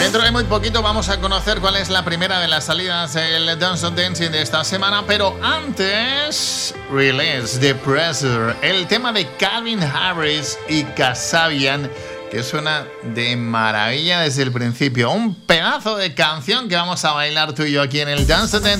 Dentro de muy poquito vamos a conocer cuál es la primera de las salidas del Dance of Dancing de esta semana, pero antes, Release the Pressure, el tema de Calvin Harris y Kasabian, que suena de maravilla desde el principio. Un pedazo de canción que vamos a bailar tú y yo aquí en el Dance of Dancing.